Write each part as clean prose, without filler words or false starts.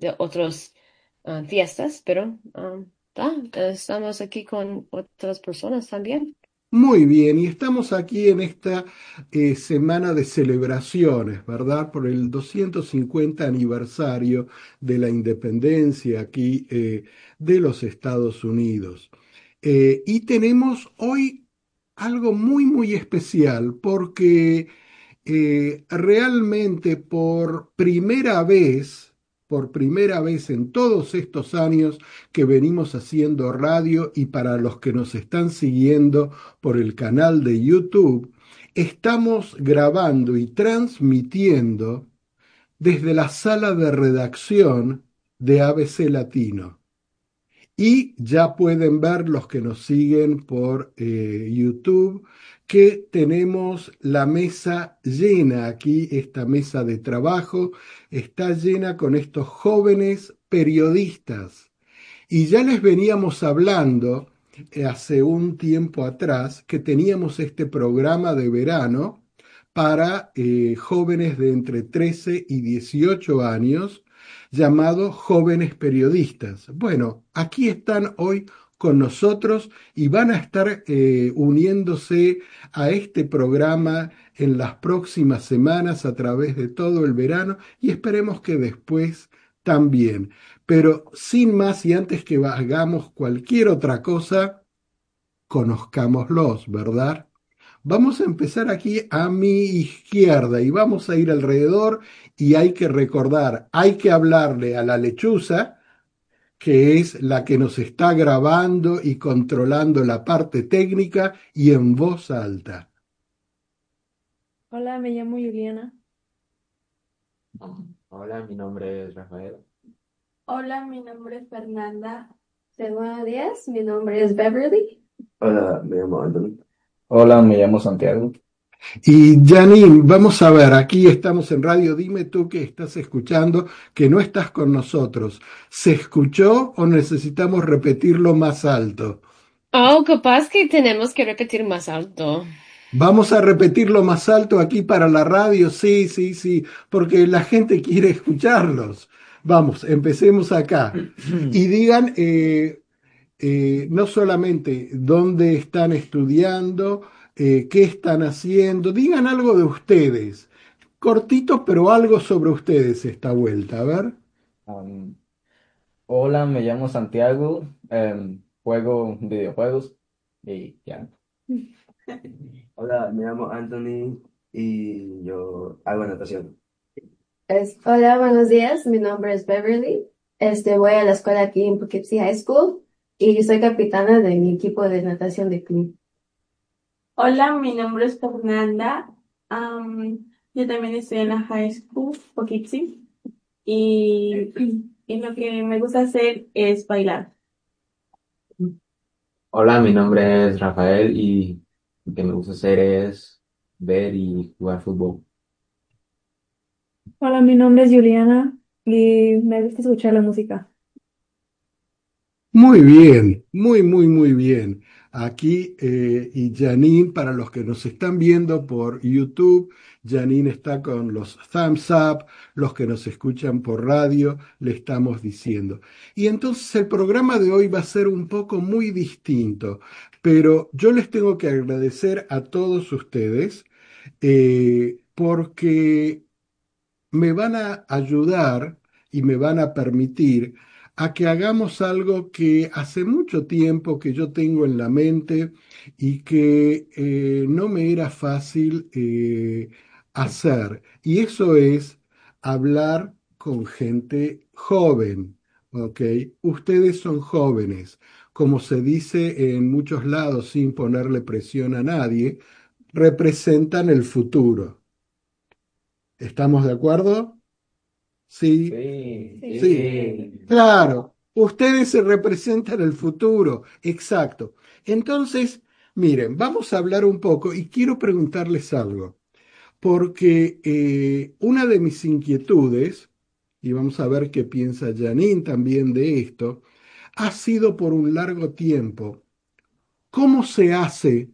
de otras fiestas, pero estamos aquí con otras personas también. Muy bien, y estamos aquí en esta semana de celebraciones, ¿verdad? Por el 250 aniversario de la independencia aquí de los Estados Unidos. Y tenemos hoy algo muy, muy especial porque realmente por primera vez en todos estos años que venimos haciendo radio y para los que nos están siguiendo por el canal de YouTube, estamos grabando y transmitiendo desde la sala de redacción de ABC Latino. Y ya pueden ver los que nos siguen por YouTube que tenemos la mesa llena aquí, esta mesa de trabajo está llena con estos jóvenes periodistas. Y ya les veníamos hablando hace un tiempo atrás que teníamos este programa de verano para jóvenes de entre 13 y 18 años llamado Jóvenes Periodistas. Bueno, aquí están hoy con nosotros y van a estar uniéndose a este programa en las próximas semanas a través de todo el verano y esperemos que después también. Pero sin más y antes que hagamos cualquier otra cosa, conozcámoslos, ¿verdad? Vamos a empezar aquí a mi izquierda y vamos a ir alrededor y hay que recordar, hay que hablarle a la lechuza, que es la que nos está grabando y controlando la parte técnica y en voz alta. Hola, me llamo Juliana. Hola, mi nombre es Rafael. Hola, mi nombre es Fernanda. Buenos días, mi nombre es Beverly. Hola, me llamo Anthony. Hola, me llamo Santiago. Y Janine, vamos a ver, aquí estamos en radio, dime tú que estás escuchando, que no estás con nosotros. ¿Se escuchó o necesitamos repetirlo más alto? Oh, capaz que tenemos que repetir más alto. Vamos a repetirlo más alto aquí para la radio, sí, sí, sí, porque la gente quiere escucharlos. Vamos, empecemos acá. Y digan no solamente dónde están estudiando, qué están haciendo, digan algo de ustedes. Cortito, pero algo sobre ustedes esta vuelta. A ver. Um, Hola, me llamo Santiago. Juego videojuegos y ya. Hola, me llamo Anthony y yo hago natación. Hola, buenos días, mi nombre es Beverly. Voy a la escuela aquí en Poughkeepsie High School y soy capitana de mi equipo de natación de club. Hola, mi nombre es Fernanda. Yo también estoy en la high school, Poughkeepsie, y, y lo que me gusta hacer es bailar. Hola, mi nombre es Rafael y lo que me gusta hacer es ver y jugar fútbol. Hola, mi nombre es Juliana y me gusta escuchar la música. Muy bien, muy, muy, muy bien. Aquí, y Janine, para los que nos están viendo por YouTube, Janine está con los thumbs up, los que nos escuchan por radio, le estamos diciendo. Y entonces el programa de hoy va a ser un poco muy distinto, pero yo les tengo que agradecer a todos ustedes porque me van a ayudar y me van a permitir a que hagamos algo que hace mucho tiempo que yo tengo en la mente y que no me era fácil hacer. Y eso es hablar con gente joven, ¿ok? Ustedes son jóvenes. Como se dice en muchos lados sin ponerle presión a nadie, representan el futuro. ¿Estamos de acuerdo? Sí, Sí, Sí. sí, sí. claro. Ustedes se representan el futuro, exacto. Entonces, miren, vamos a hablar un poco y quiero preguntarles algo, porque una de mis inquietudes, y vamos a ver qué piensa Janine también de esto, ha sido por un largo tiempo, ¿cómo se hace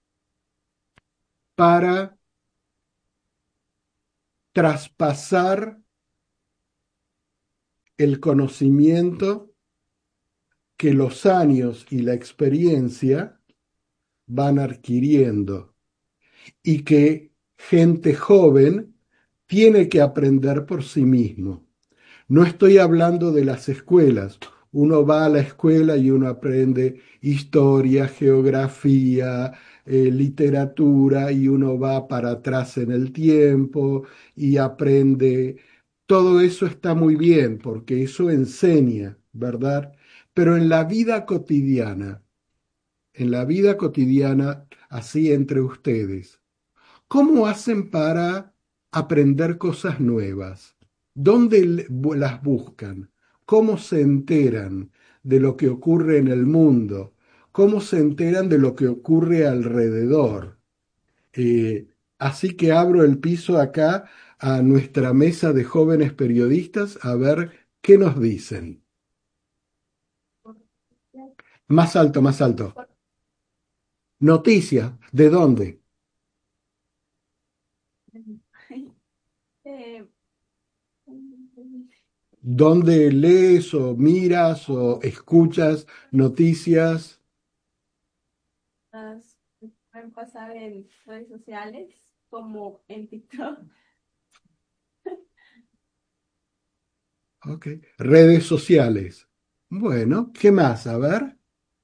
para traspasar el conocimiento que los años y la experiencia van adquiriendo y que gente joven tiene que aprender por sí mismo. No estoy hablando de las escuelas. Uno va a la escuela y uno aprende historia, geografía, literatura, y uno va para atrás en el tiempo y aprende. Todo eso está muy bien porque eso enseña, ¿verdad? Pero en la vida cotidiana, así entre ustedes, ¿cómo hacen para aprender cosas nuevas? ¿Dónde las buscan? ¿Cómo se enteran de lo que ocurre en el mundo? ¿Cómo se enteran de lo que ocurre alrededor? Eh, Así que abro el piso acá a nuestra mesa de jóvenes periodistas a ver qué nos dicen. Más alto, más alto. Noticias, ¿de dónde? Eh, ¿Dónde lees o miras o escuchas noticias? las pueden pasar en redes sociales como en TikTok. Ok. Redes sociales. Bueno, ¿qué más? A ver.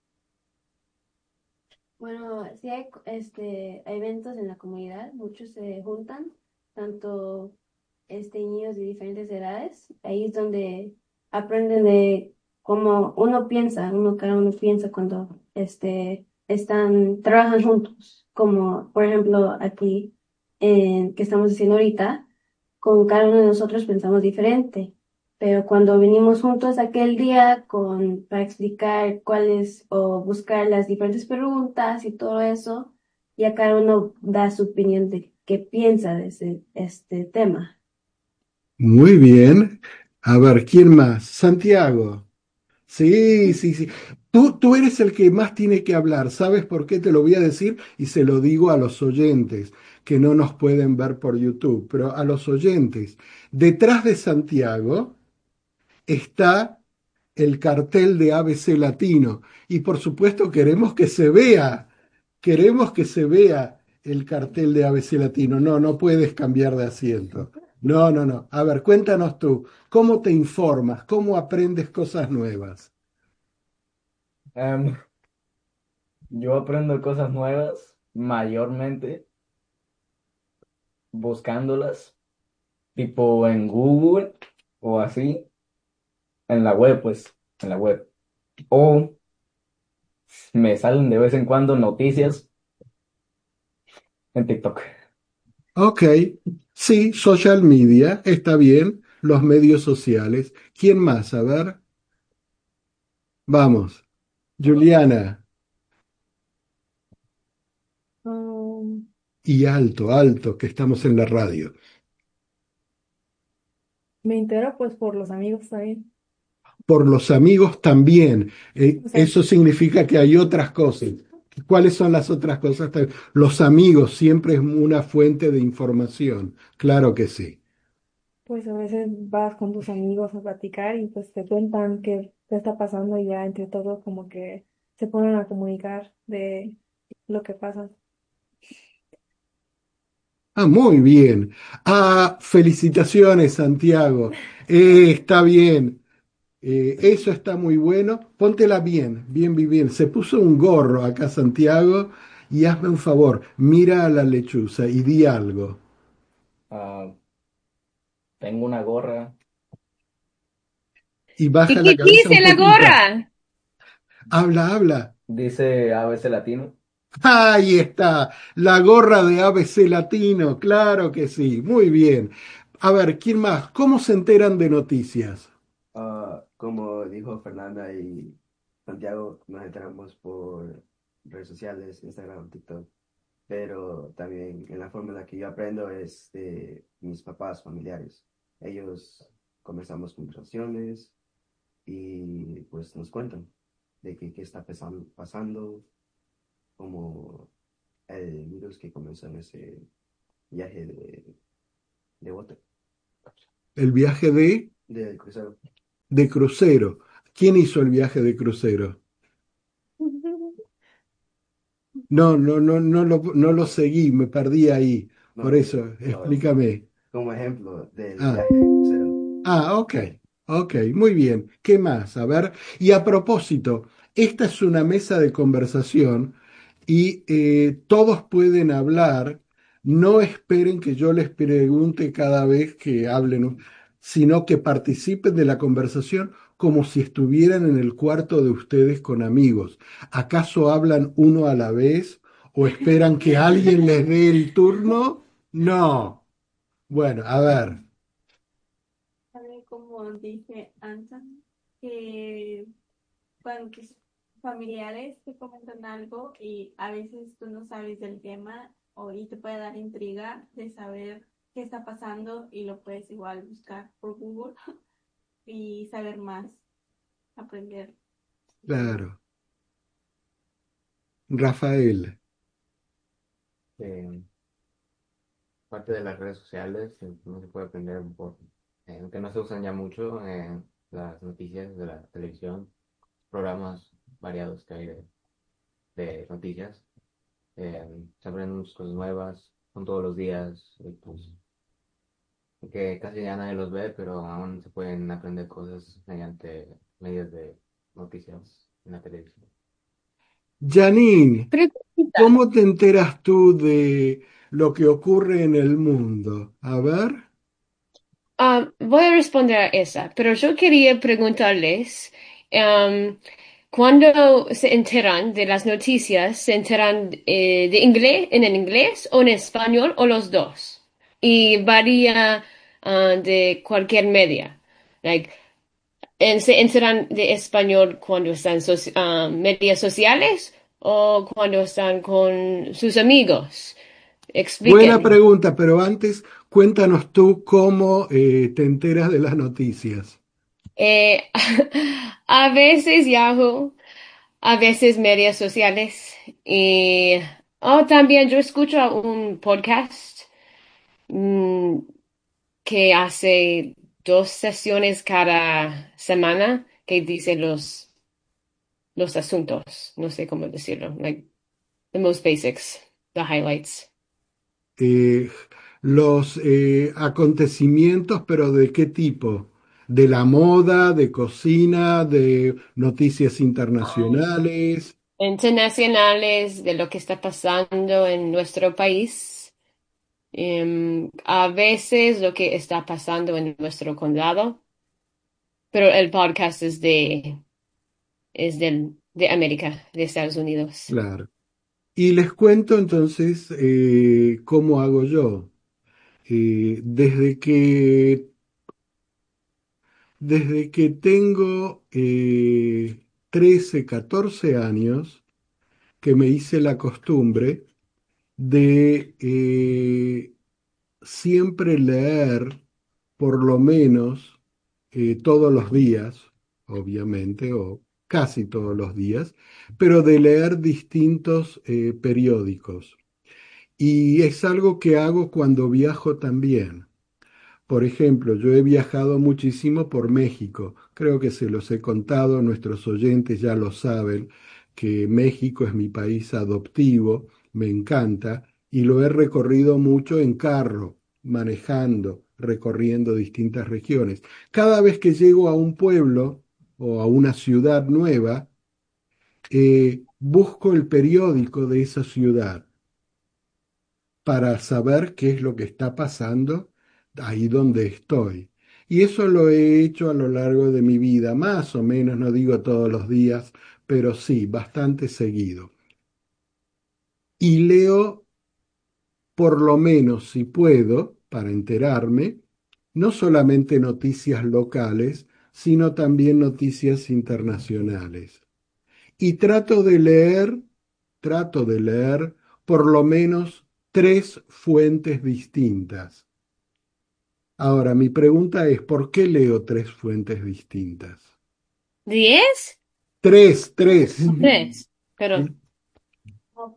Bueno, sí hay hay eventos en la comunidad, muchos se juntan, tanto niños de diferentes edades. Ahí es donde aprenden de cómo cada uno piensa cuando trabajan juntos. Como por ejemplo aquí que estamos haciendo ahorita, con cada uno de nosotros pensamos diferente. Pero cuando venimos juntos aquel día para explicar cuáles o buscar las diferentes preguntas y todo eso, ya cada uno da su opinión de qué piensa de este tema. Muy bien. A ver, ¿quién más? Santiago. Sí, sí, sí. Tú eres el que más tiene que hablar. ¿Sabes por qué? Te lo voy a decir y se lo digo a los oyentes que no nos pueden ver por YouTube, pero a los oyentes. Detrás de Santiago está el cartel de ABC Latino y por supuesto queremos que se vea el cartel de ABC Latino. No, no puedes cambiar de asiento. No, no, no. A ver, cuéntanos tú, ¿cómo te informas? ¿Cómo aprendes cosas nuevas? Em, yo aprendo cosas nuevas mayormente buscándolas, tipo en Google o así, en la web, pues, en la web. O me salen de vez en cuando noticias en TikTok. Ok, sí, social media, está bien, los medios sociales. ¿Quién más? A ver, vamos. Juliana, Um, y alto, alto, que estamos en la radio. Me entero pues por los amigos también. Por los amigos también. O sea, Eso significa que hay otras cosas. ¿Cuáles son las otras cosas? Los amigos siempre es una fuente de información. Claro que sí. pues a veces vas con tus amigos a platicar y pues te cuentan qué te está pasando y ya entre todos como que se ponen a comunicar de lo que pasa. Ah, muy bien. Ah, felicitaciones, Santiago. Está bien. Eso está muy bueno. Póntela bien, bien, bien, bien. Se puso un gorro acá, Santiago, y hazme un favor. Mira a la lechuza y di algo. Ah, tengo una gorra, Y baja ¿Qué la cabeza un dice la poquito. gorra? Habla, habla. dice ABC Latino. Ahí está, la gorra de ABC Latino, claro que sí, muy bien. A ver, ¿quién más? ¿Cómo se enteran de noticias? Como dijo Fernanda y Santiago, nos enteramos por redes sociales, Instagram, TikTok, pero también en la forma en la que yo aprendo es de mis papás, familiares. Ellos comenzamos conversaciones y pues nos cuentan de qué está pasando, como el virus que comenzó en ese viaje de bote, El viaje de... del crucero. De crucero. ¿Quién hizo el viaje de crucero? No, no, no, no lo seguí, me perdí ahí. Por No, eso, explícame. como ejemplo del Ah, viaje de crucero. ok, ok, muy bien. ¿Qué más? A ver, y a propósito, esta es una mesa de conversación y todos pueden hablar. No esperen que yo les pregunte cada vez que hablen, sino que participen de la conversación como si estuvieran en el cuarto de ustedes con amigos. ¿Acaso hablan uno a la vez o esperan que alguien les dé el turno? No. Bueno, a ver. También como dije antes, que cuando tus familiares te comentan algo y a veces tú no sabes del tema y te puede dar intriga de saber qué está pasando y lo puedes igual buscar por Google y saber más, aprender. Claro. Rafael, Eh, Parte de las redes sociales, no se puede aprender por, aunque no se usan ya mucho, las noticias de la televisión, programas variados que hay de noticias. Se aprenden muchas cosas nuevas, son todos los días, y pues, que casi ya nadie los ve, pero aún se pueden aprender cosas mediante medios de noticias en la televisión. Janine, Pregunta. ¿cómo te enteras tú de lo que ocurre en el mundo? A ver. Voy a responder a esa, pero yo quería preguntarles, um, ¿cuándo se enteran de las noticias? ¿Se enteran de inglés, en el inglés o en español o los dos? Y varía de cualquier media. Like, ¿se enteran de español cuando están en medias sociales o cuando están con sus amigos? Buena Expliquen. pregunta, pero antes cuéntanos tú cómo te enteras de las noticias. Eh, a veces Yahoo, a veces medias sociales y también yo escucho un podcast mm, que hace 2 sesiones cada semana que dice los asuntos, no sé cómo decirlo, like the most basics, the highlights. Eh, los acontecimientos, pero ¿de qué tipo? ¿De la moda, de cocina, de noticias internacionales? Internacionales de lo que está pasando en nuestro país. A veces lo que está pasando en nuestro condado, pero el podcast de América, de Estados Unidos. Claro. Y les cuento entonces cómo hago yo. Desde que tengo 13, 14 años, que me hice la costumbre de siempre leer por lo menos todos los días, obviamente, o casi todos los días, pero de leer distintos periódicos. Y es algo que hago cuando viajo también. Por ejemplo, yo he viajado muchísimo por México. Creo que se los he contado, nuestros oyentes ya lo saben, que México es mi país adoptivo, me encanta, y lo he recorrido mucho en carro, manejando, recorriendo distintas regiones. Cada vez que llego a un pueblo o a una ciudad nueva, busco el periódico de esa ciudad para saber qué es lo que está pasando ahí donde estoy. Y eso lo he hecho a lo largo de mi vida, más o menos, no digo todos los días, pero sí, bastante seguido. Y leo, por lo menos si puedo, para enterarme, no solamente noticias locales, sino también noticias internacionales. Y trato de leer por lo menos tres fuentes distintas. Ahora, mi pregunta es, ¿por qué leo tres fuentes distintas? 10 Tres, tres. o 3, pero O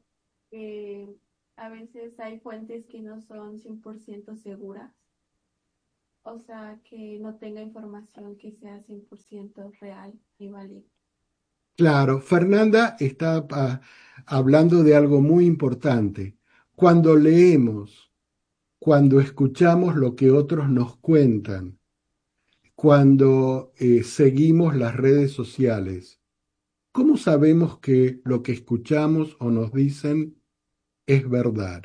que a veces hay fuentes que no son 100% seguras. o sea, que no tenga información que sea 100% real y válida. Claro, Fernanda está hablando de algo muy importante. Cuando leemos, cuando escuchamos lo que otros nos cuentan, cuando seguimos las redes sociales, ¿cómo sabemos que lo que escuchamos o nos dicen es verdad?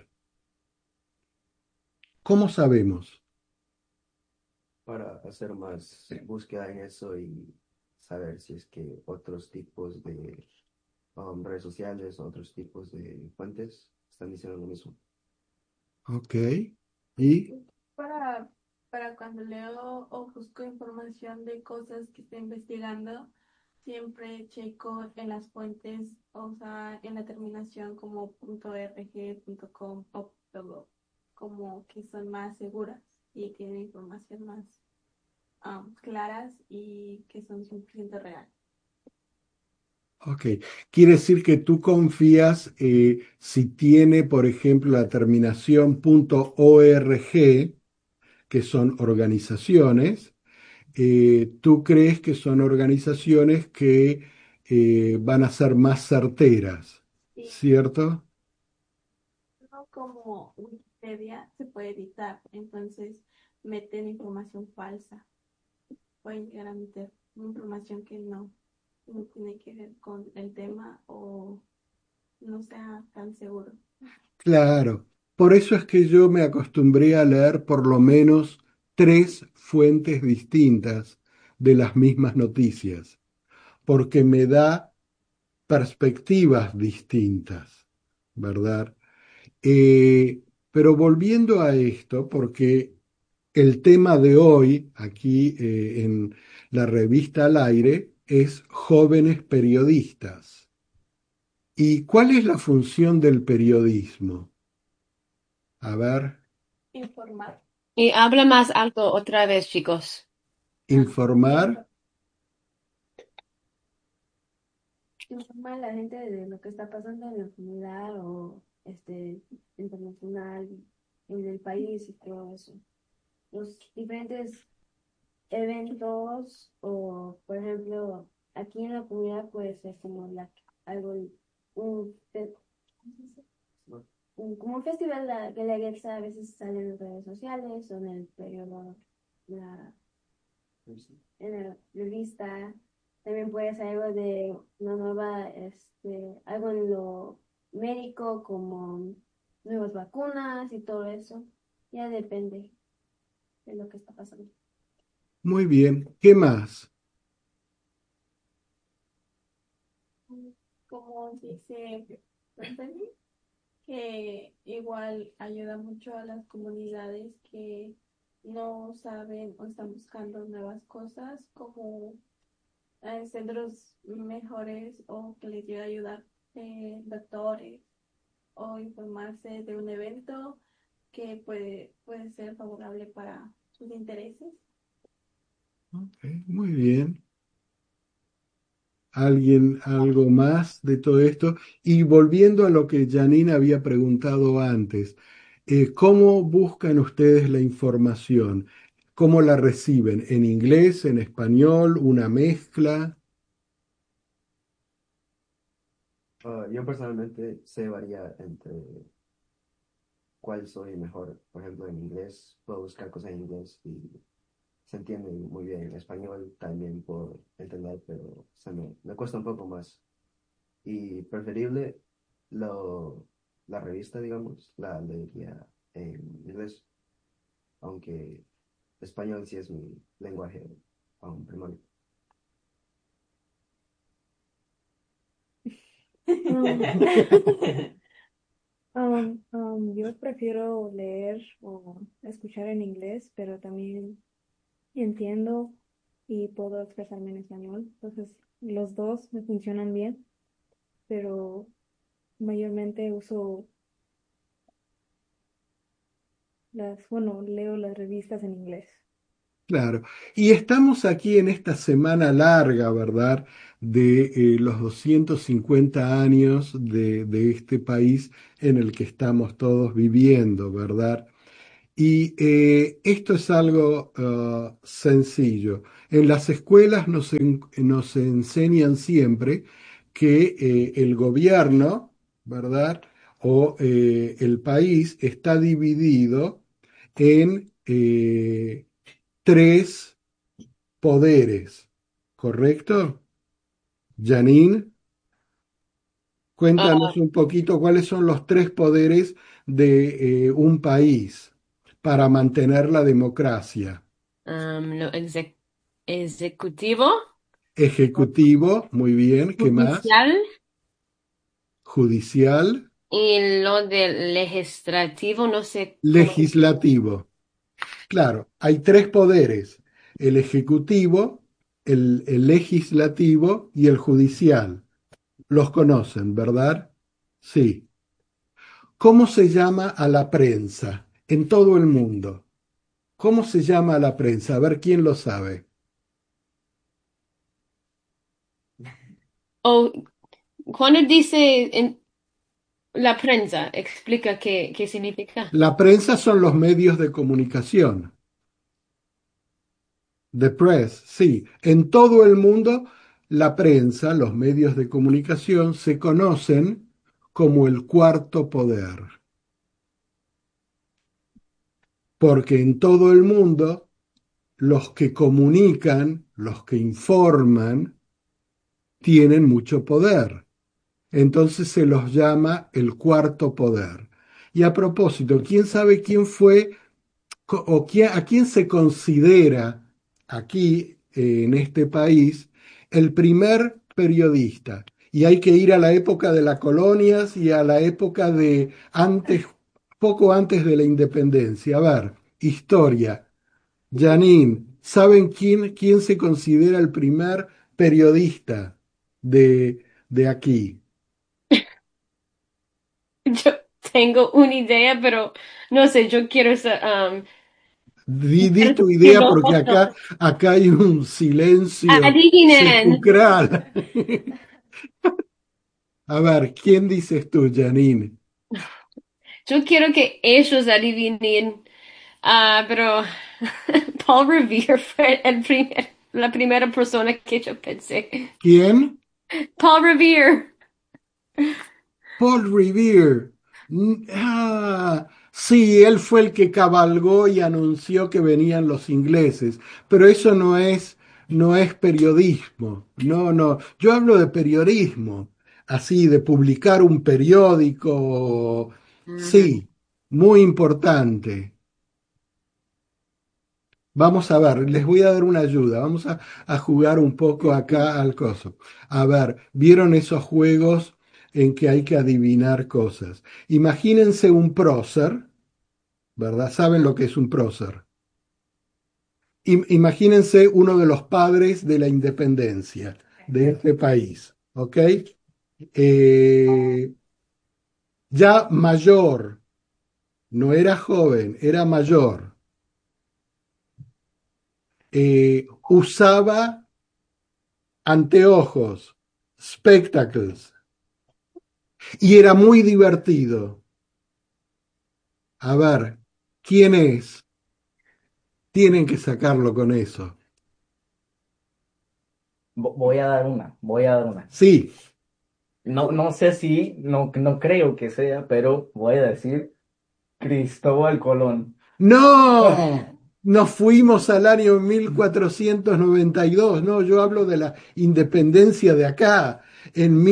¿Cómo sabemos? Para hacer más búsqueda en eso y saber si es que otros tipos de redes sociales, otros tipos de fuentes están diciendo lo mismo. Ok. ¿Y? Para, para cuando leo o busco información de cosas que estoy investigando, siempre checo en las fuentes, o sea, en la terminación como .rg, .com o todo, como que son más seguras y tienen información más claras y que son 100% real. Ok. Quiere decir que tú confías si tiene, por ejemplo, la terminación .org, que son organizaciones, tú crees que son organizaciones que van a ser más certeras, Sí, ¿cierto? no como Wikipedia se puede editar, entonces meten información falsa, pueden llegar a meter información que no tiene que ver con el tema o no sea tan seguro. Claro. Por eso es que yo me acostumbré a leer por lo menos tres fuentes distintas de las mismas noticias, porque me da perspectivas distintas, ¿verdad? Pero volviendo a esto, porque el tema de hoy aquí en la revista Al Aire es jóvenes periodistas. ¿Y cuál es la función del periodismo? A ver, Informar. Y habla más alto otra vez, chicos. informar. Informa a la gente de lo que está pasando en la comunidad o internacional, en el país y todo eso. Los diferentes eventos o, por ejemplo, aquí en la comunidad puede ser como algo, un, fe- como un festival de la Guelaguetza a veces sale en redes sociales o en el periodo, la, en la revista. También puede ser algo de una nueva, algo en lo médico como nuevas vacunas y todo eso. Ya depende de lo que está pasando. Muy bien. ¿Qué más? Como dice Bethany, que igual ayuda mucho a las comunidades que no saben o están buscando nuevas cosas, como centros mejores o que les llegue a ayudar doctores o informarse de un evento que puede ser favorable para sus intereses. Ok, muy bien. ¿Alguien, algo más de todo esto? Y volviendo a lo que Janine había preguntado antes, ¿cómo buscan ustedes la información? ¿Cómo la reciben? ¿En inglés, en español, una mezcla? Yo personalmente sé variar entre cuál soy mejor. Por ejemplo, en inglés puedo buscar cosas en inglés y se entiende muy bien. En español también puedo entender, pero me cuesta un poco más. Y preferible lo, la revista, digamos, la leería en inglés, aunque español sí es mi lenguaje primario. Yo prefiero leer o escuchar en inglés, pero también entiendo y puedo expresarme en español. Entonces, los dos me funcionan bien, pero mayormente uso bueno, leo las revistas en inglés. Claro. Y estamos aquí en esta semana larga, ¿verdad? De los 250 años de este país en el que estamos todos viviendo, ¿verdad? Y esto es algo sencillo. En las escuelas nos enseñan siempre que el gobierno, ¿verdad? O el país está dividido en tres poderes, ¿correcto? Janine, Ah, cuéntanos un poquito cuáles son los tres poderes de un país para mantener la democracia. lo ejecutivo, Ejecutivo, muy bien, ¿qué más? judicial Judicial, y lo del legislativo, no sé cómo. legislativo. Claro, hay tres poderes, el ejecutivo, el legislativo y el judicial. Los conocen, ¿verdad? Sí. ¿Cómo se llama a la prensa en todo el mundo? ¿Cómo se llama a la prensa? A ver quién lo sabe. O cuando dice en la prensa, explica qué significa. La prensa son los medios de comunicación. The press, sí. En todo el mundo, la prensa, los medios de comunicación, se conocen como el cuarto poder, porque en todo el mundo, los que comunican, los que informan, tienen mucho poder. Entonces se los llama el cuarto poder. Y a propósito, ¿quién sabe quién fue a quién se considera aquí, en este país, el primer periodista? Y hay que ir a la época de las colonias y a la época de antes, poco antes de la independencia. A ver, historia. Janine, ¿saben quién se considera el primer periodista de aquí? Yo tengo una idea, pero no sé, yo quiero Di tu que idea los porque otros acá hay un silencio adivinen. sepulcral. A ver, ¿quién dices tú, Janine? Yo quiero que ellos adivinen. Pero Paul Revere fue la primera persona que yo pensé. ¿Quién? Paul Revere. Paul Revere. Sí, él fue el que cabalgó y anunció que venían los ingleses, pero eso no es periodismo. No, no. Yo hablo de periodismo, así, de publicar un periódico. Ujú. Sí, muy importante. Vamos a ver, les voy a dar una ayuda. Vamos a jugar un poco acá al coso. A ver, ¿vieron esos juegos en que hay que adivinar cosas? Imagínense un prócer, ¿verdad? ¿Saben lo que es un prócer? Imagínense uno de los padres de la independencia de este país, ¿ok? Eh, ya mayor, no era joven, era mayor. Usaba anteojos, spectacles, y era muy divertido. A ver, ¿quién es? Tienen que sacarlo con eso. Voy a dar una, voy a dar una. Sí. No, no sé si, no creo que sea, pero voy a decir Cristóbal Colón. No, nos fuimos al año 1492. No, yo hablo de la independencia de acá, en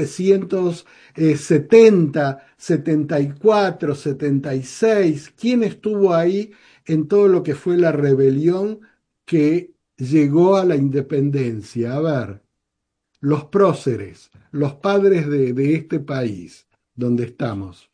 1770, 74, 76. ¿Quién estuvo ahí en todo lo que fue la rebelión que llegó a la independencia? A ver, los próceres, los padres de este país donde estamos.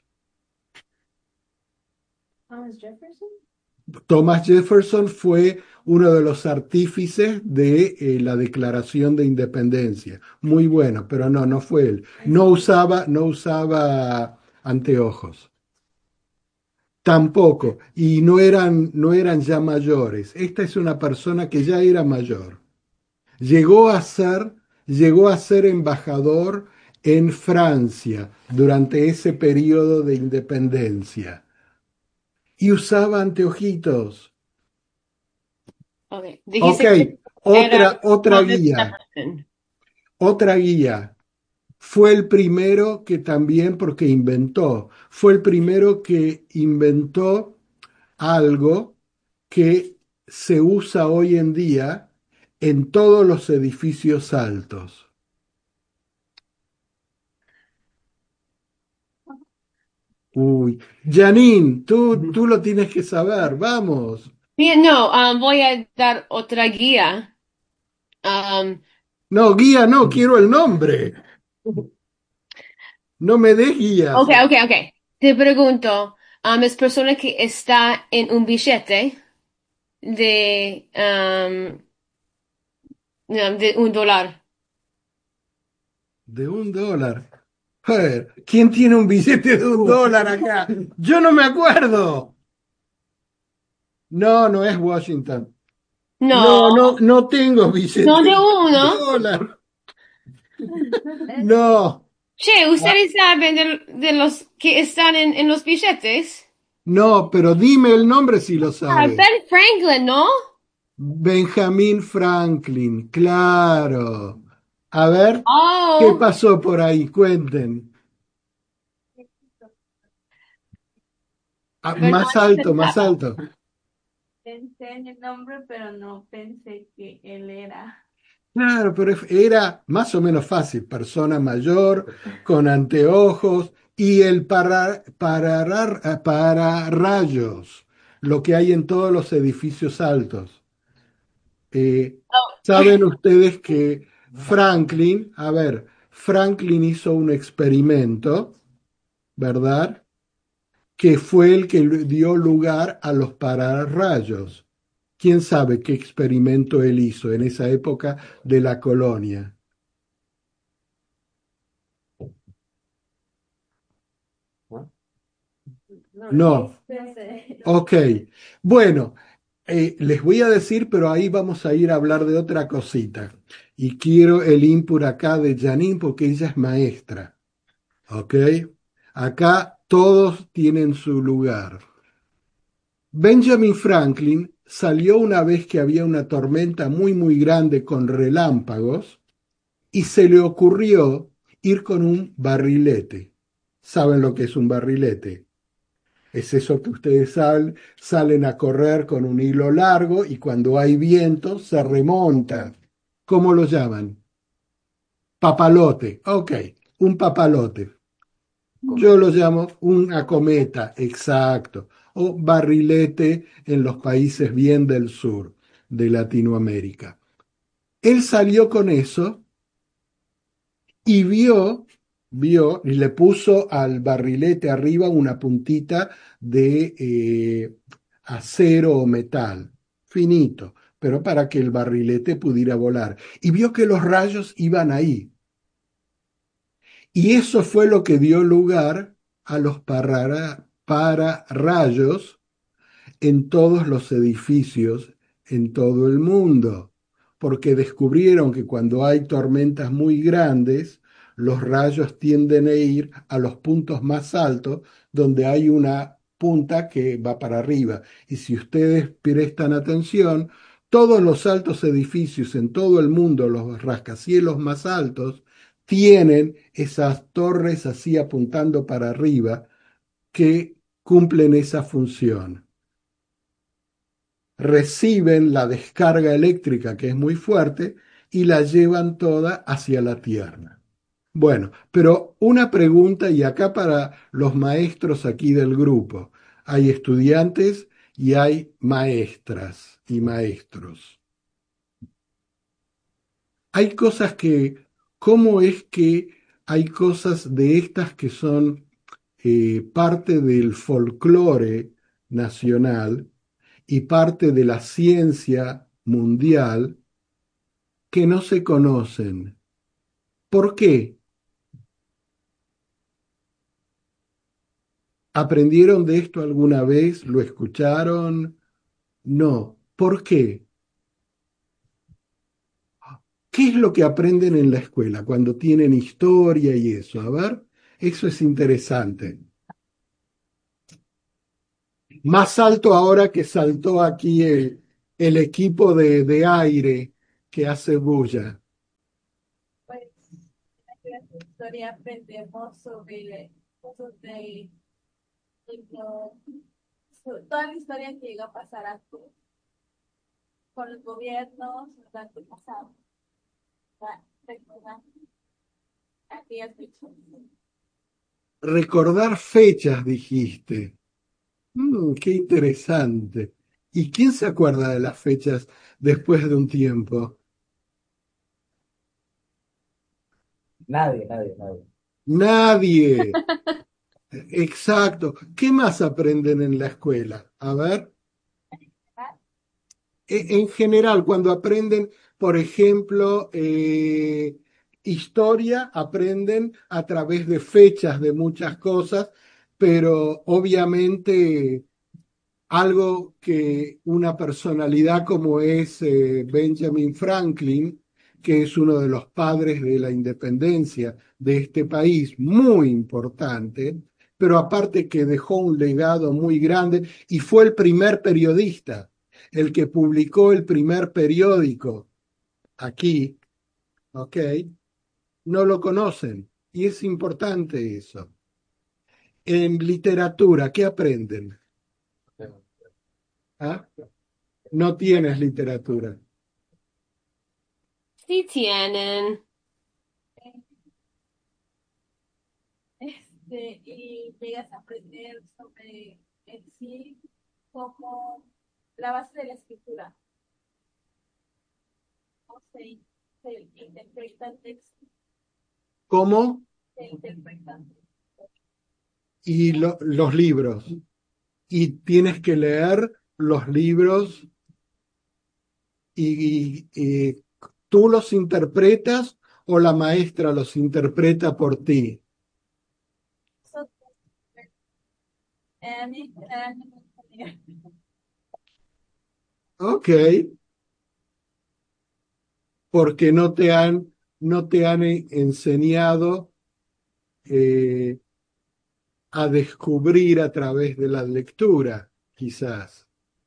Thomas Jefferson. Thomas Jefferson fue uno de los artífices de la Declaración de Independencia. Muy bueno, pero no, no fue él. No usaba anteojos. Tampoco, y no eran ya mayores. Esta es una persona que ya era mayor. Llegó a ser, llegó a ser embajador en Francia durante ese periodo de independencia. y usaba anteojitos. Ok, Ok, dijiste que era otra Thomas guía, Jefferson. otra guía. Fue el primero que también, porque inventó, fue el primero que inventó algo que se usa hoy en día en todos los edificios altos. Uy, Janine, tú lo tienes que saber, vamos. Bien, no, voy a dar otra guía. Um, No, guía, no, quiero el nombre. No me des guías. ok. Te pregunto, ¿es persona que está en un billete de $1? De $1. Joder, ¿quién tiene un billete de $1 acá? Yo no me acuerdo. No, no es Washington. No, No tengo no billete de de uno. $1. No, Che, ah, ¿ustedes saben de los que están en los billetes? no, pero dime el nombre si lo sabes. Ben Franklin, ¿no? Benjamin Franklin, claro. A ver, ¿qué Oh, pasó por ahí? Cuenten. Ah, perdón, más alto, más pensaba. alto. Pensé en el nombre, pero no pensé que él era. Claro, pero era más o menos fácil. Persona mayor, con anteojos y el para rayos, lo que hay en todos los edificios altos. Eh, Oh, Saben ustedes que Franklin, a ver, Franklin hizo un experimento, ¿verdad? Que fue el que dio lugar a los pararrayos. ¿Quién sabe qué experimento él hizo en esa época de la colonia? ¿no? No. No sé. Ok. Bueno, les voy a decir, pero ahí vamos a ir a hablar de otra cosita. Y quiero el input acá de Janine porque ella es maestra. ¿Ok? Acá todos tienen su lugar. Benjamin Franklin salió una vez que había una tormenta muy grande con relámpagos y se le ocurrió ir con un barrilete. ¿Saben lo que es un barrilete? Es eso que ustedes salen a correr con un hilo largo y cuando hay viento se remontan. ¿Cómo lo llaman? Papalote. Ok, un papalote. Yo Cometa. lo llamo una cometa, exacto. O barrilete en los países bien del sur de Latinoamérica. Él salió con eso y vio y le puso al barrilete arriba una puntita de acero o metal, finito, pero para que el barrilete pudiera volar. Y vio que los rayos iban ahí. Y eso fue lo que dio lugar a los pararrayos en todos los edificios en todo el mundo, porque descubrieron que cuando hay tormentas muy grandes, los rayos tienden a ir a los puntos más altos, donde hay una punta que va para arriba. Y si ustedes prestan atención, todos los altos edificios en todo el mundo, los rascacielos más altos, tienen esas torres así apuntando para arriba que cumplen esa función. Reciben la descarga eléctrica que es muy fuerte y la llevan toda hacia la Tierra. Bueno, pero una pregunta y acá para los maestros aquí del grupo. Hay estudiantes y hay maestras y maestros. Hay cosas ¿cómo es que hay cosas de estas que son parte del folclore nacional y parte de la ciencia mundial que no se conocen? ¿Por qué? ¿Aprendieron de esto alguna vez? ¿Lo escucharon? No. ¿Por qué? ¿Qué es lo que aprenden en la escuela cuando tienen historia y eso? A ver, eso es interesante. Más alto ahora que saltó aquí el equipo de aire que hace bulla. Pues en la clase de historia aprendemos sobre cosas de toda la historia que llega a pasar antes con los gobiernos, los antepasados, para recordar aquellas fechas. Recordar fechas, dijiste. Qué interesante. ¿Y quién se acuerda de las fechas después de un tiempo? Nadie, nadie, nadie. Nadie. Exacto. ¿Qué más aprenden en la escuela? A ver. En general, cuando aprenden, por ejemplo, historia, aprenden a través de fechas de muchas cosas, pero obviamente algo que una personalidad como es Benjamin Franklin, que es uno de los padres de la independencia de este país, muy importante, pero aparte que dejó un legado muy grande y fue el primer periodista, el que publicó el primer periódico aquí, ¿ok? No lo conocen y es importante eso. En literatura, ¿qué aprenden? ¿Ah? No tienes literatura. Sí tienen. Y llegas a aprender sobre en sí como la base de la escritura, cómo se interpreta el texto, ¿Cómo? se interpreta. Y los libros. Y tienes que leer los libros y tú los interpretas o la maestra los interpreta por ti. Eso, a mí me gustaría. Ok, porque no te han enseñado eh, a descubrir a través de la lectura, quizás.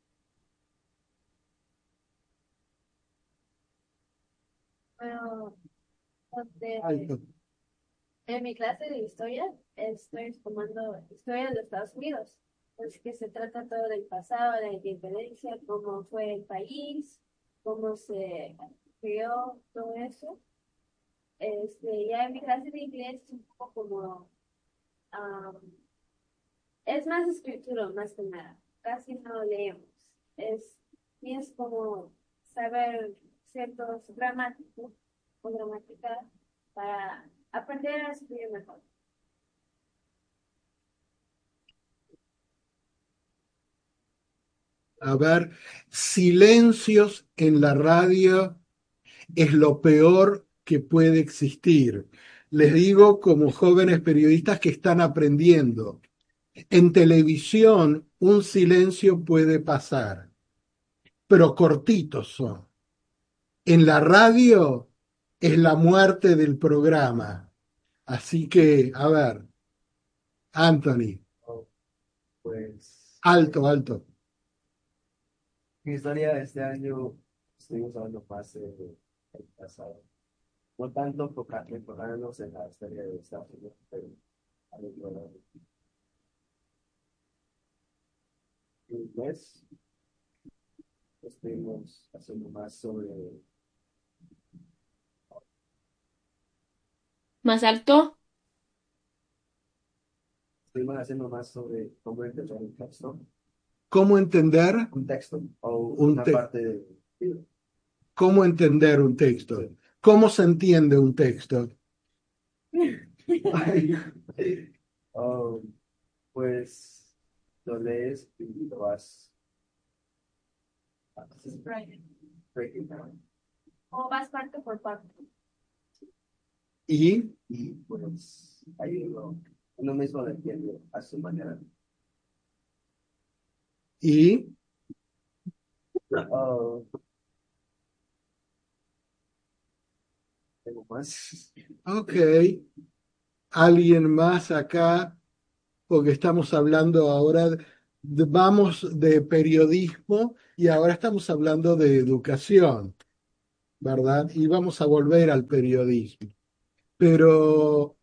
Bueno, donde Ay, en mi clase de historia estoy tomando historia de los Estados Unidos, pues que se trata todo del pasado, de la independencia, cómo fue el país, cómo se creó todo eso. Ya en mi clase de inglés es un poco como, am, es más escritura más que nada, casi no leemos. Es, y es como saber ciertos gramáticos o gramática para aprender a escribir mejor. a ver, silencios en la radio es lo peor que puede existir. Les digo como jóvenes periodistas que están aprendiendo. En televisión un silencio puede pasar, pero cortitos son. En la radio es la muerte del programa. Así que, a ver, Anthony, Oh, pues alto, alto. mi historia de este año estoy usando más el pasado. No tanto enfocarnos en la historia de Estados Unidos, pero a lo en inglés estuvimos haciendo más sobre, ¿Más alto? estuvimos haciendo más sobre cómo entender ¿Cómo entender un texto o un una texto? parte del libro. ¿Cómo entender un texto? ¿Cómo se entiende un texto? Oh, pues lo lees y lo vas breaking down. O vas parte por parte. Y, Y pues ahí uno mismo lo entiende a su manera. y, Oh, tengo más. ok, alguien más acá, porque estamos hablando ahora vamos de periodismo y ahora estamos hablando de educación, ¿verdad? Y vamos a volver al periodismo. Pero,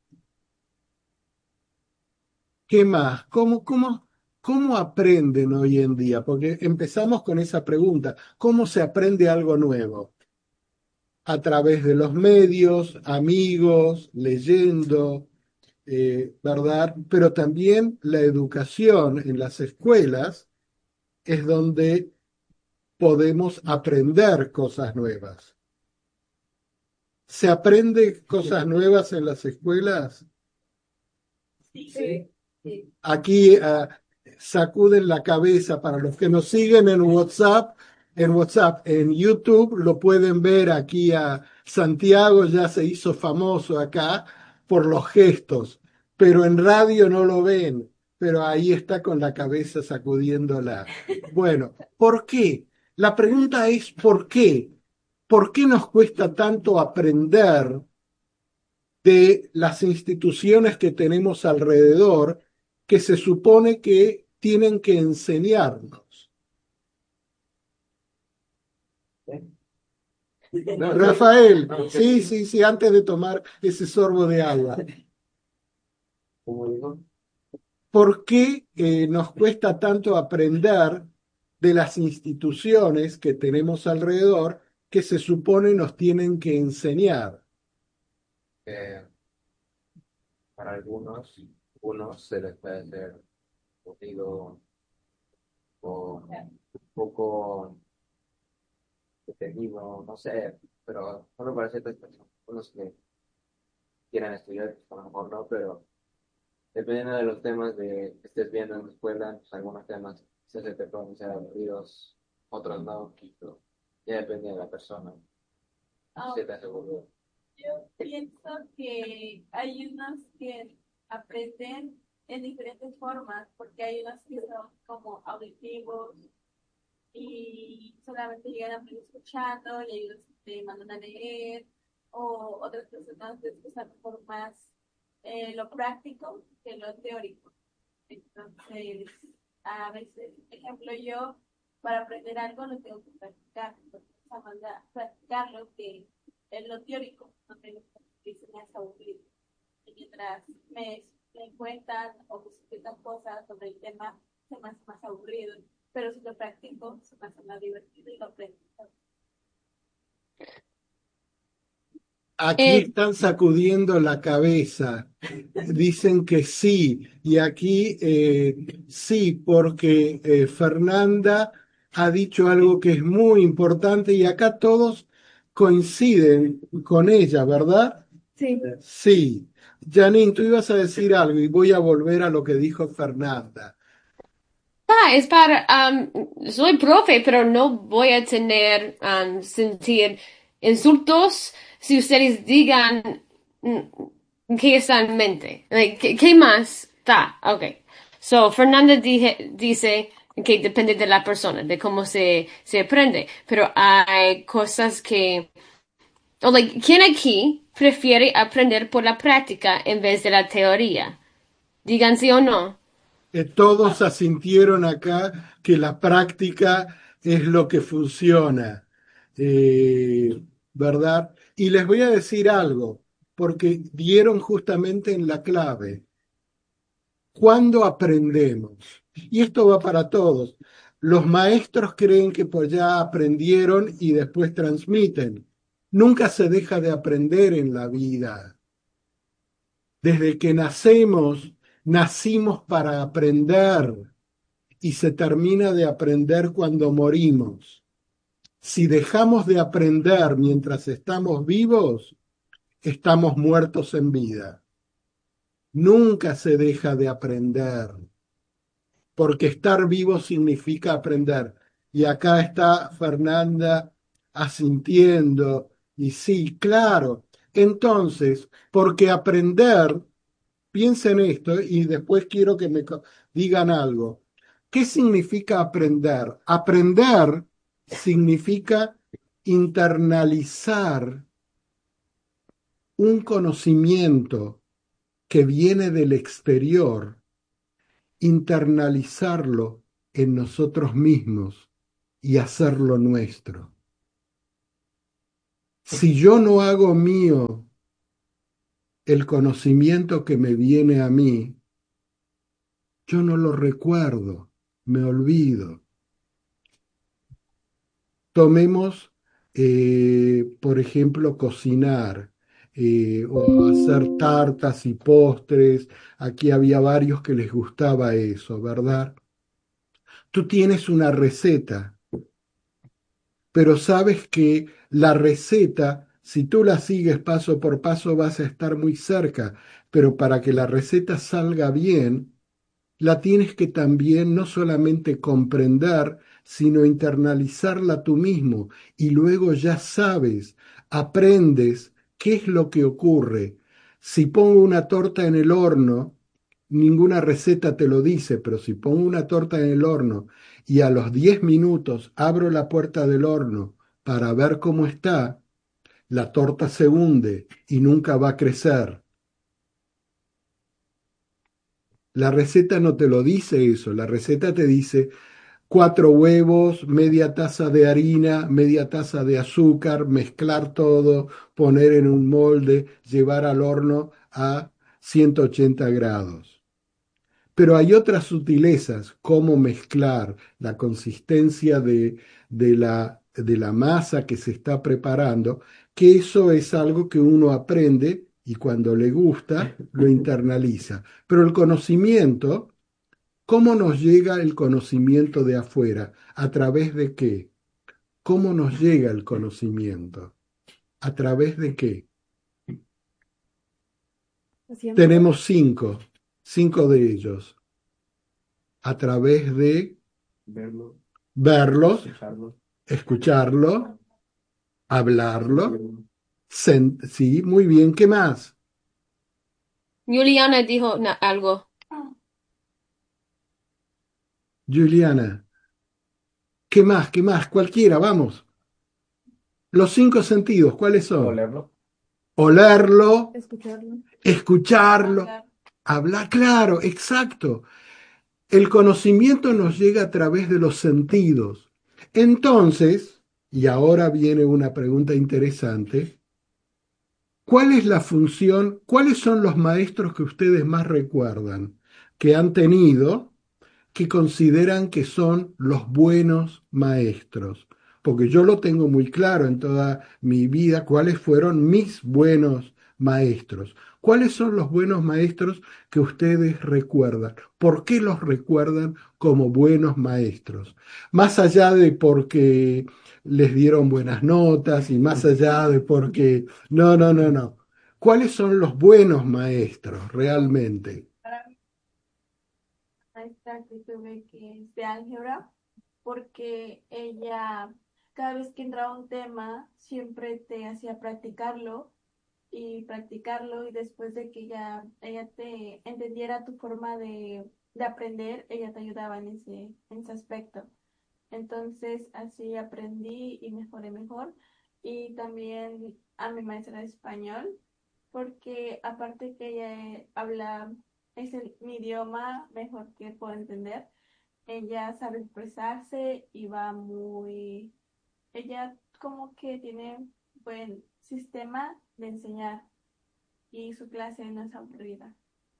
¿qué más? ¿Cómo aprenden hoy en día? Porque empezamos con esa pregunta, ¿cómo se aprende algo nuevo? A través de los medios, amigos, leyendo, ¿verdad? Pero también la educación en las escuelas es donde podemos aprender cosas nuevas. ¿Se aprende cosas nuevas en las escuelas? Sí. Aquí sacuden la cabeza para los que nos siguen en YouTube lo pueden ver aquí a Santiago, ya se hizo famoso acá por los gestos, pero en radio no lo ven, pero ahí está con la cabeza sacudiéndola. Bueno, ¿por qué? La pregunta es ¿por qué? ¿Por qué nos cuesta tanto aprender de las instituciones que tenemos alrededor que se supone que tienen que enseñarnos? No, Rafael, no, sí, sí, sí, antes de tomar ese sorbo de agua, como digo, ¿por qué nos cuesta tanto aprender de las instituciones que tenemos alrededor que se supone nos tienen que enseñar? que para algunos se les puede hacer aburrido o un poco detenido, no sé, pero solo para ciertas personas, unos que quieran estudiar, pues, a lo mejor no, pero dependiendo de los temas que estés viendo en la escuela, pues algunos temas se te pueden ser aburridos, otros no, pero ya depende de la persona, si te hace aburrido. Yo pienso que hay unos que aprenden en diferentes formas, porque hay unos que son como auditivos y solamente llegan a aprender escuchando, y hay unos que te mandan a leer, o otras personas que usan por más lo práctico que lo teórico. Entonces, a veces, por ejemplo, yo para aprender algo lo tengo que practicar, porque esa manera practicarlo que es lo teórico, no tengo que se me hace aburrido. Y mientras me cuentan o me explican cosas sobre el tema, se me hace más aburrido. Pero si lo practico, se me hace más divertido y lo aprendo. Aquí Eh, están sacudiendo la cabeza. Dicen que sí. Y aquí sí, porque Fernanda ha dicho algo que es muy importante y acá todos coinciden con ella, ¿verdad? Sí. Sí. Janine, tú ibas a decir algo y voy a volver a lo que dijo Fernanda. es para, soy profe, pero no voy a tener, sentir insultos si ustedes digan qué está en mente. Like, ¿qué más está? Okay. So, Fernanda dice que depende de la persona, de cómo se aprende, pero hay cosas que, o like, ¿quién aquí prefiere aprender por la práctica en vez de la teoría? Digan sí o no. Todos asintieron acá que la práctica es lo que funciona, ¿verdad? Y les voy a decir algo, porque dieron justamente en la clave. ¿Cuándo aprendemos? Y esto va para todos. Los maestros creen que pues ya aprendieron y después transmiten. Nunca se deja de aprender en la vida. Desde que nacemos, nacimos para aprender y se termina de aprender cuando morimos. Si dejamos de aprender mientras estamos vivos, estamos muertos en vida. Nunca se deja de aprender, porque estar vivo significa aprender. Y acá está Fernanda asintiendo, y sí, claro. Entonces, porque aprender, piensen esto y después quiero que digan algo. ¿Qué significa aprender? Aprender significa internalizar un conocimiento que viene del exterior, internalizarlo en nosotros mismos y hacerlo nuestro. Si yo no hago mío el conocimiento que me viene a mí, yo no lo recuerdo, me olvido. Tomemos, por ejemplo, cocinar o hacer tartas y postres. Aquí había varios que les gustaba eso, ¿verdad? Tú tienes una receta, pero sabes que la receta, si tú la sigues paso por paso, vas a estar muy cerca, pero para que la receta salga bien, la tienes que también no solamente comprender, sino internalizarla tú mismo y luego ya sabes, aprendes qué es lo que ocurre. Si pongo una torta en el horno, ninguna receta te lo dice, pero si pongo una torta en el horno y a los 10 minutos abro la puerta del horno para ver cómo está, la torta se hunde y nunca va a crecer. La receta no te lo dice eso, la receta te dice 4 huevos, media taza de harina, media taza de azúcar, mezclar todo, poner en un molde, llevar al horno a 180 grados. Pero hay otras sutilezas, cómo mezclar la consistencia de la masa que se está preparando, que eso es algo que uno aprende y cuando le gusta lo internaliza. Pero el conocimiento, ¿cómo nos llega el conocimiento de afuera? ¿A través de qué? ¿Cómo nos llega el conocimiento? ¿A través de qué? Haciéndolo. Tenemos cinco de ellos. A través de Verlo, verlos, escucharlo, escucharlo, hablarlo. sentirlo. Sí, muy bien. ¿Qué más? Juliana dijo algo. Juliana, ¿qué más? ¿Qué más? Cualquiera, vamos. Los 5 sentidos, ¿cuáles son? Olerlo. Olerlo, Escucharlo. escucharlo, Hablar. hablar, claro, exacto. El conocimiento nos llega a través de los sentidos. Entonces, y ahora viene una pregunta interesante, ¿cuál es la función, cuáles son los maestros que ustedes más recuerdan que han tenido, que consideran que son los buenos maestros? Porque yo lo tengo muy claro en toda mi vida, cuáles fueron mis buenos maestros. ¿Cuáles son los buenos maestros que ustedes recuerdan? ¿Por qué los recuerdan como buenos maestros? Más allá de porque les dieron buenas notas y más allá de porque... No, no, no, no. ¿Cuáles son los buenos maestros realmente? Para mí, maestra que tuve que es de álgebra, porque ella, cada vez que entraba un tema, siempre te hacía practicarlo, y después de que ya ella te entendiera tu forma de aprender, ella te ayudaba en ese aspecto. Entonces, así aprendí y mejoré mejor. Y también a mi maestra de español, porque aparte que ella habla, es mi idioma mejor que puedo entender, ella sabe expresarse y ella como que tiene buen sistema de enseñar y su clase no es aburrida.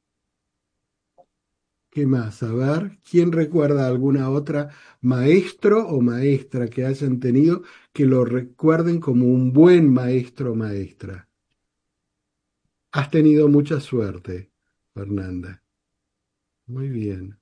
¿Qué más? A ver, ¿quién recuerda alguna otra maestro o maestra que hayan tenido que lo recuerden como un buen maestro o maestra? Has tenido mucha suerte, Fernanda. Muy bien.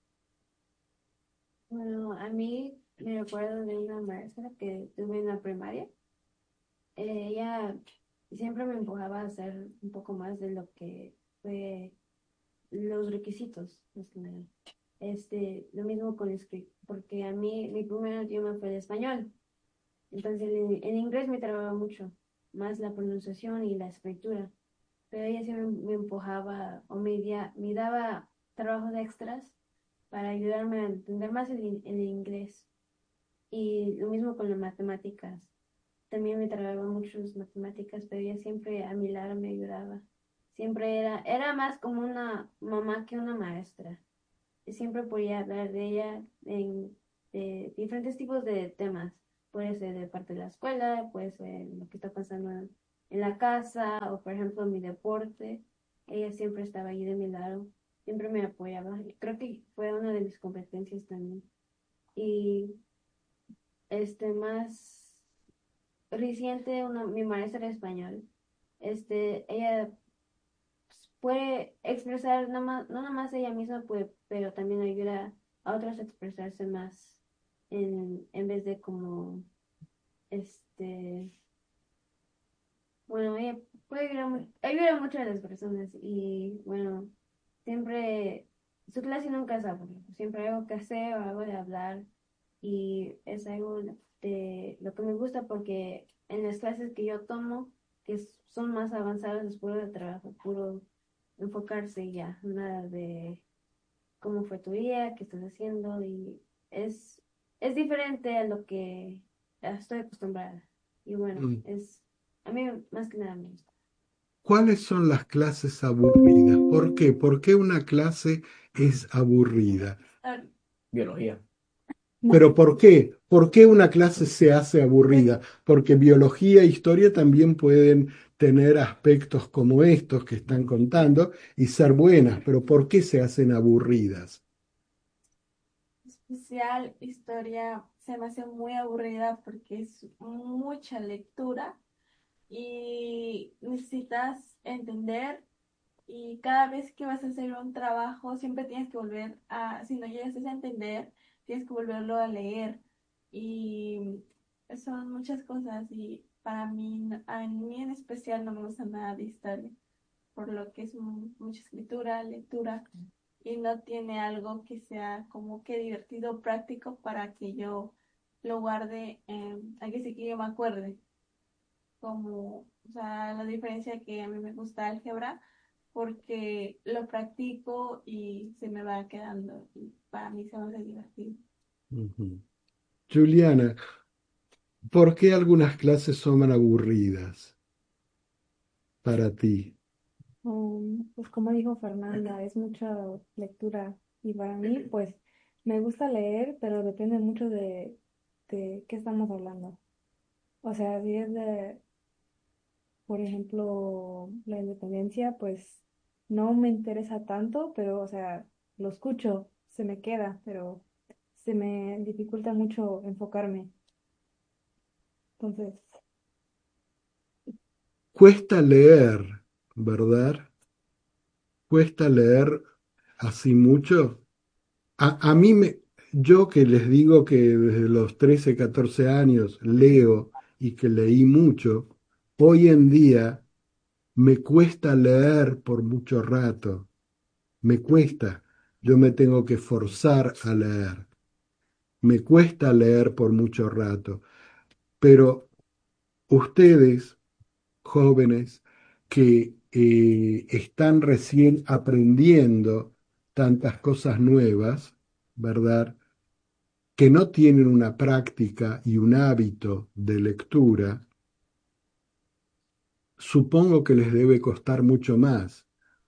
Bueno, a mí me recuerdo de una maestra que tuve en la primaria. Ella siempre me empujaba a hacer un poco más de lo que fue los requisitos, más que nada. Lo mismo con escrito, porque a mí mi primer idioma fue el español. Entonces en inglés me trababa mucho, más la pronunciación y la escritura. Pero ella siempre me empujaba o me daba trabajos extras para ayudarme a entender más el inglés. Y lo mismo con las matemáticas. También me trababa mucho las matemáticas, pero ella siempre a mi lado me ayudaba. Siempre era más como una mamá que una maestra. siempre podía hablar de ella de diferentes tipos de temas. Puede ser de parte de la escuela, puede ser lo que está pasando en la casa o, por ejemplo, mi deporte. Ella siempre estaba ahí de mi lado, siempre me apoyaba. Y creo que fue una de mis competencias también. Y más reciente, mi maestra de español, ella puede expresar, no nada más ella misma, pues, pero también ayuda a otros a expresarse más en vez de como, este, bueno, ella puede ayudar mucho a las personas y bueno, siempre, su clase nunca es aburrida, siempre hay algo que hacer o algo de hablar y es algo de lo que me gusta porque en las clases que yo tomo, que son más avanzadas, es puro de trabajo, puro enfocarse y ya, nada de cómo fue tu día, qué estás haciendo y es, es diferente a lo que estoy acostumbrada. Y bueno, Mm. a mí más que nada me gusta. ¿Cuáles son las clases aburridas? ¿Por qué? ¿Por qué una clase es aburrida? Ah, Biología. ¿Pero por qué? ¿Por qué una clase se hace aburrida? Porque biología e historia también pueden tener aspectos como estos que están contando y ser buenas, pero ¿por qué se hacen aburridas? especial historia se me hace muy aburrida porque es mucha lectura y necesitas entender y cada vez que vas a hacer un trabajo siempre tienes que volver a, si no llegas a entender, tienes que volverlo a leer y son muchas cosas y para mí, a mí en especial no me gusta nada de historia, por lo que es mucha escritura, lectura y no tiene algo que sea como que divertido, práctico para que yo lo guarde, a que sí que yo me acuerde como, o sea, la diferencia que a mí me gusta álgebra porque lo practico y se me va quedando y para mí se me hace divertido. Ujú. Juliana, ¿por qué algunas clases son aburridas para ti? Pues como dijo Fernanda, es mucha lectura y para mí, pues me gusta leer, pero depende mucho de qué estamos hablando. O sea, si es de, por ejemplo, la independencia, pues no me interesa tanto, pero, o sea, lo escucho, se me queda, pero se me dificulta mucho enfocarme. Entonces, Cuesta leer, ¿verdad? Cuesta leer así mucho. A mí yo que les digo que desde los 13, 14 años leo y que leí mucho, hoy en día me cuesta leer por mucho rato, me cuesta, yo me tengo que forzar a leer, me cuesta leer por mucho rato, pero ustedes, jóvenes, que están recién aprendiendo tantas cosas nuevas, ¿verdad? Que no tienen una práctica y un hábito de lectura, supongo que les debe costar mucho más.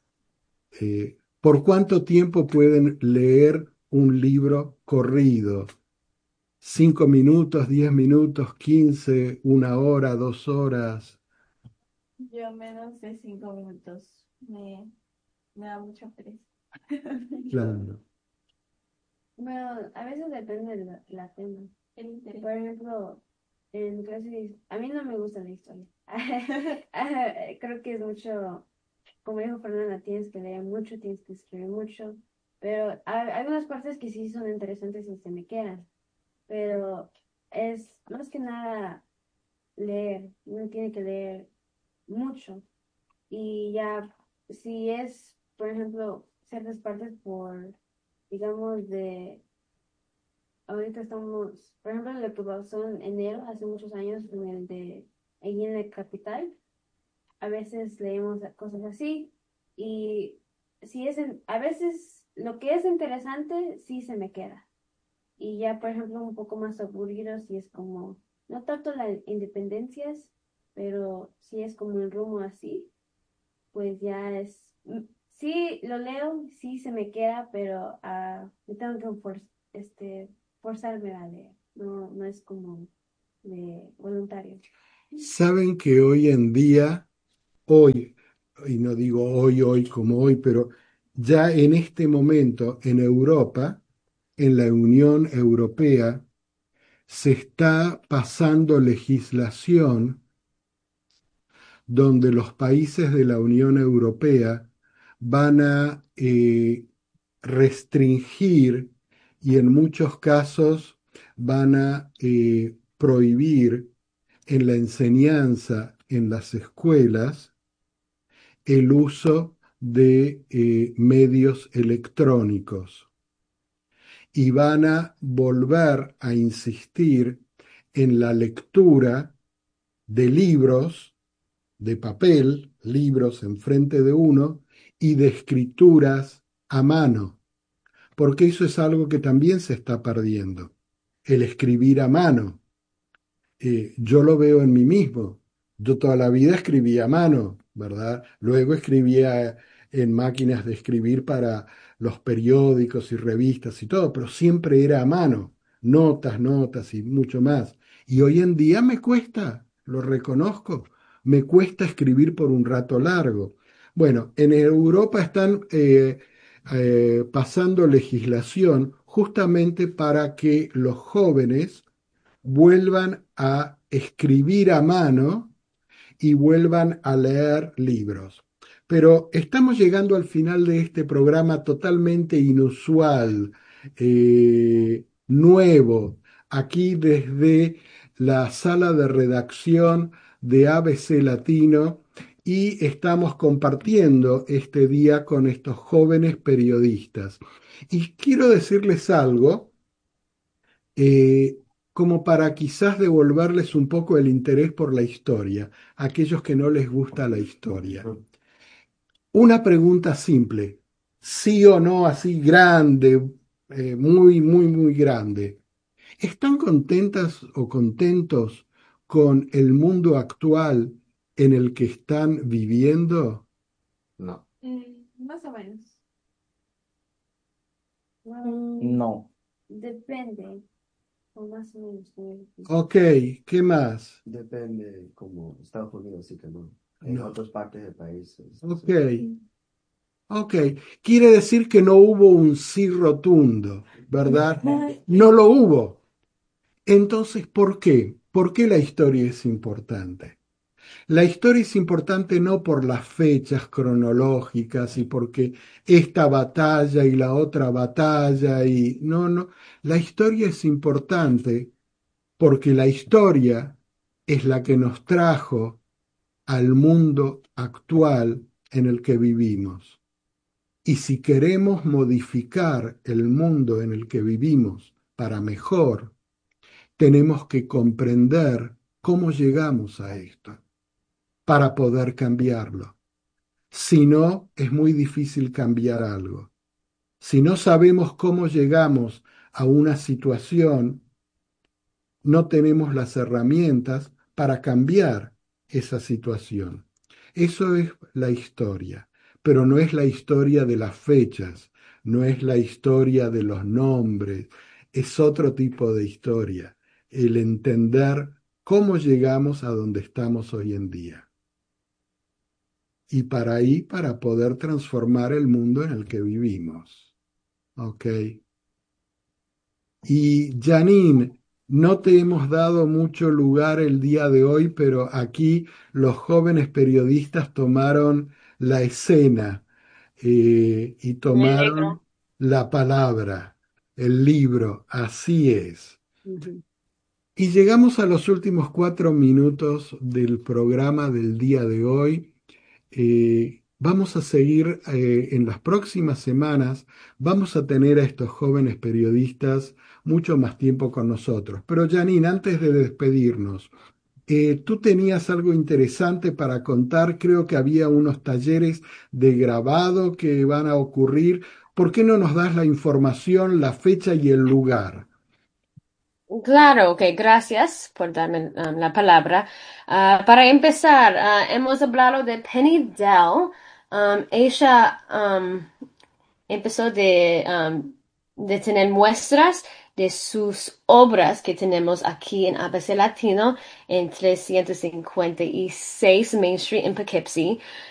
¿Por cuánto tiempo pueden leer un libro corrido? ¿5 minutos, 10 minutos, 15, 1 hora, 2 horas? Yo menos de 5 minutos me da mucha pereza. Claro. Bueno, a veces depende de la tema. El interés. Por ejemplo, en clases, a mí no me gusta la historia. Creo que es mucho, como dijo Fernanda, tienes que leer mucho, tienes que escribir mucho, pero hay algunas partes que sí son interesantes y se me quedan, pero es más que nada leer, uno tiene que leer mucho y ya, si es, por ejemplo, ciertas partes digamos, ahorita estamos, por ejemplo, lo que pasó en enero, hace muchos años, en el de allí en la capital, a veces leemos cosas así y si es, a veces lo que es interesante sí se me queda. Y ya, por ejemplo, un poco más aburrido si es como, no tanto las independencias, pero si es como el rumbo así, pues ya es, sí lo leo, sí se me queda, pero me tengo que forzarme a leer. No, no es como de voluntario. Saben que hoy en día, hoy, y no digo hoy como hoy, pero ya en este momento en Europa, en la Unión Europea, se está pasando legislación donde los países de la Unión Europea van a restringir y en muchos casos van a prohibir en la enseñanza en las escuelas el uso de medios electrónicos y van a volver a insistir en la lectura de libros de papel, libros enfrente de uno, y de escrituras a mano, porque eso es algo que también se está perdiendo, el escribir a mano. Yo lo veo en mí mismo. Yo toda la vida escribía a mano, ¿verdad? Luego escribía en máquinas de escribir para los periódicos y revistas y todo, pero siempre era a mano, notas, notas y mucho más. Y hoy en día me cuesta, lo reconozco, me cuesta escribir por un rato largo. Bueno, en Europa están pasando legislación justamente para que los jóvenes vuelvan a escribir a mano y vuelvan a leer libros. Pero estamos llegando al final de este programa totalmente inusual, nuevo, aquí desde la sala de redacción de ABC Latino y estamos compartiendo este día con estos jóvenes periodistas. Y quiero decirles algo eh, como para quizás devolverles un poco el interés por la historia, a aquellos que no les gusta la historia. Una pregunta simple, sí o no, así grande, muy grande. ¿Están contentas o contentos con el mundo actual en el que están viviendo? No. Más o menos. No. Depende, o más o menos. Ok, ¿qué más? Depende, como Estados Unidos, sí que no. En No. otras partes del país. Ok. Ok, quiere decir que no hubo un sí rotundo, ¿verdad? No lo hubo. Entonces, ¿por qué? ¿Por qué la historia es importante? La historia es importante no por las fechas cronológicas y porque esta batalla y la otra batalla y no. La historia es importante porque la historia es la que nos trajo al mundo actual en el que vivimos. Y si queremos modificar el mundo en el que vivimos para mejor, tenemos que comprender cómo llegamos a esto para poder cambiarlo. Si no, es muy difícil cambiar algo. Si no sabemos cómo llegamos a una situación, no tenemos las herramientas para cambiar esa situación. Eso es la historia, pero no es la historia de las fechas, no es la historia de los nombres, es otro tipo de historia, el entender cómo llegamos a donde estamos hoy en día. Y para ahí, para poder transformar el mundo en el que vivimos. ¿Ok? Y Janine, no te hemos dado mucho lugar el día de hoy, pero aquí los jóvenes periodistas tomaron la escena y Me alegro. tomaron la palabra, el libro, así es. Ujú. Y llegamos a los últimos 4 minutos del programa del día de hoy. Vamos a seguir en las próximas semanas, vamos a tener a estos jóvenes periodistas mucho más tiempo con nosotros. Pero Janine, antes de despedirnos, tú tenías algo interesante para contar, creo que había unos talleres de grabado que van a ocurrir. ¿Por qué no nos das la información, la fecha y el lugar? Claro, ok, gracias por darme la palabra. Para empezar, hemos hablado de Penny Dell, Ella empezó de tener muestras de sus obras que tenemos aquí en ABC Latino en 356 Main Street en Poughkeepsie.